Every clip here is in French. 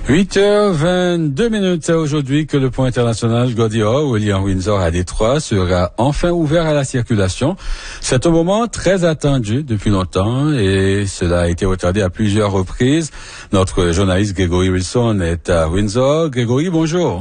8h22 c'est aujourd'hui que le pont international Gordie Howe, William Windsor à Détroit, sera enfin ouvert à la circulation. C'est un moment très attendu depuis longtemps et cela a été retardé à plusieurs reprises. Notre journaliste Gregory Wilson est à Windsor. Gregory, bonjour.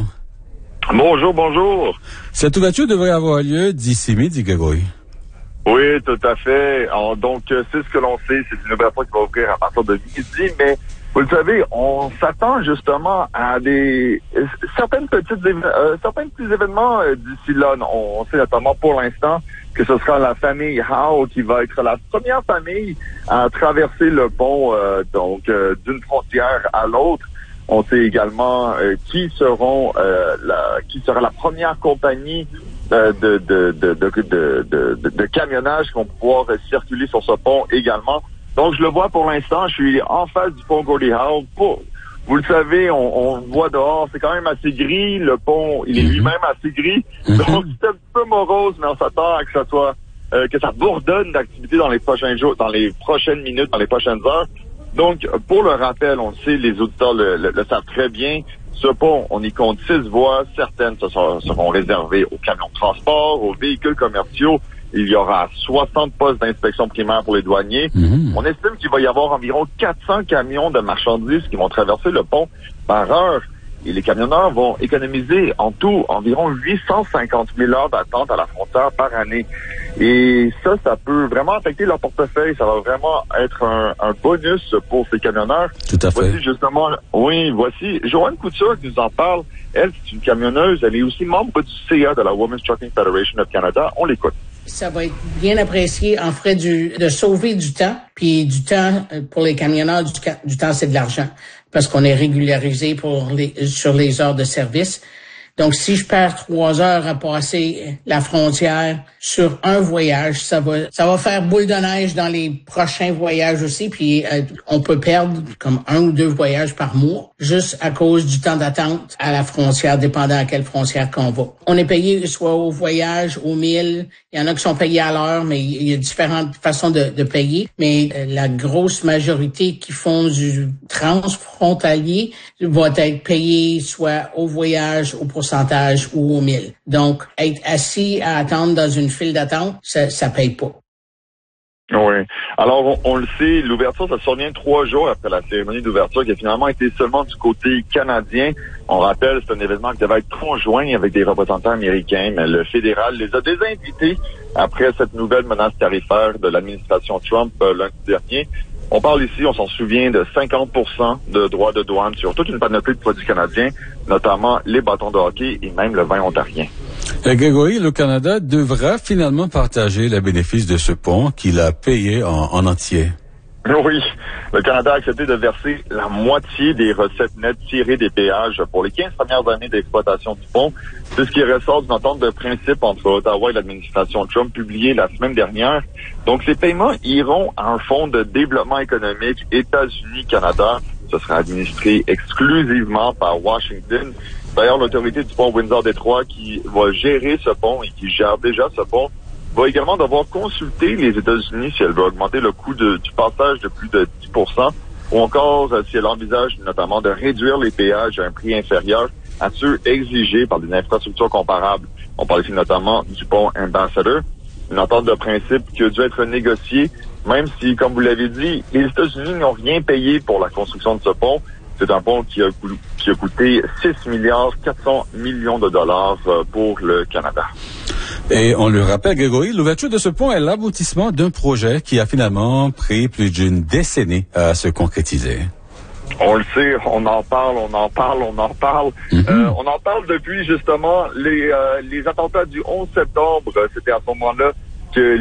Bonjour. Cette ouverture devrait avoir lieu d'ici midi, Gregory. Oui, tout à fait. Alors, donc, c'est ce que l'on sait. C'est une ouverture qui va ouvrir à partir de midi, mais vous le savez, on s'attend justement à certains petits événements d'ici là. On sait notamment pour l'instant que ce sera la famille Howe qui va être la première famille à traverser le pont, d'une frontière à l'autre. On sait également qui sera la première compagnie de camionnage qui vont pouvoir circuler sur ce pont également. Donc, je le vois pour l'instant, je suis en face du pont Gordie Howe. Vous le savez, on le voit dehors, c'est quand même assez gris. Le pont, il est lui-même assez gris. Donc, c'est un peu morose, mais on s'attend à que ça bourdonne d'activité dans les prochains jours, dans les prochaines minutes, dans les prochaines heures. Donc, pour le rappel, on le sait, les auditeurs le savent très bien, ce pont, on y compte 6 voies. Certaines seront réservées aux camions de transport, aux véhicules commerciaux. Il y aura 60 postes d'inspection primaire pour les douaniers. On estime qu'il va y avoir environ 400 camions de marchandises qui vont traverser le pont par heure. Et les camionneurs vont économiser en tout environ 850 000 heures d'attente à la frontière par année. Et ça peut vraiment affecter leur portefeuille. Ça va vraiment être un bonus pour ces camionneurs. Tout à fait. Voici Joanne Couture qui nous en parle. Elle, c'est une camionneuse. Elle est aussi membre du CA de la Women's Trucking Federation of Canada. On l'écoute. Ça va être bien apprécié en frais de sauver du temps. Puis du temps, pour les camionneurs, du temps, c'est de l'argent. Parce qu'on est régularisé sur les heures de service. Donc, si je perds 3 heures à passer la frontière sur un voyage, ça va faire boule de neige dans les prochains voyages aussi. Puis, on peut perdre comme 1 ou 2 voyages par mois juste à cause du temps d'attente à la frontière, dépendant à quelle frontière qu'on va. On est payé soit au voyage, aux milles. Il y en a qui sont payés à l'heure, mais il y a différentes façons de payer. Mais la grosse majorité qui font du transfrontalier va être payé soit au voyage, au pourcentage ou au mille. Donc, être assis à attendre dans une file d'attente, ça paye pas. Oui. Alors, on le sait, l'ouverture, ça survient 3 jours après la cérémonie d'ouverture qui a finalement été seulement du côté canadien. On rappelle, c'est un événement qui devait être conjoint avec des représentants américains, mais le fédéral les a désinvités après cette nouvelle menace tarifaire de l'administration Trump lundi dernier. On parle ici, on s'en souvient, de 50% de droits de douane sur toute une panoplie de produits canadiens, notamment les bâtons de hockey et même le vin ontarien. Gregory, le Canada devra finalement partager les bénéfices de ce pont qu'il a payé en entier. Oui, le Canada a accepté de verser la moitié des recettes nettes tirées des péages pour les 15 premières années d'exploitation du pont. C'est ce qui ressort d'une entente de principe entre Ottawa et l'administration Trump publiée la semaine dernière. Donc, ces paiements iront à un fonds de développement économique États-Unis-Canada. Ce sera administré exclusivement par Washington. D'ailleurs, l'autorité du pont Windsor-Détroit qui va gérer ce pont et qui gère déjà ce pont va également devoir consulter les États-Unis si elle veut augmenter le coût du passage de plus de 10%, ou encore si elle envisage notamment de réduire les péages à un prix inférieur à ceux exigés par des infrastructures comparables. On parle ici notamment du pont Ambassador, une entente de principe qui a dû être négociée, même si, comme vous l'avez dit, les États-Unis n'ont rien payé pour la construction de ce pont. C'est un pont qui a coûté 6 milliards 400 millions de dollars pour le Canada. Et on le rappelle, Gregory, l'ouverture de ce pont est l'aboutissement d'un projet qui a finalement pris plus d'une décennie à se concrétiser. On le sait, on en parle. On en parle depuis justement les attentats du 11 septembre. C'était à ce moment-là que